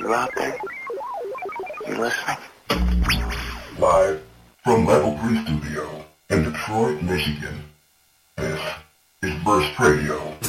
You out there? You listening? Live from Level 3 Studio in Detroit, Michigan. This is Burst Radio.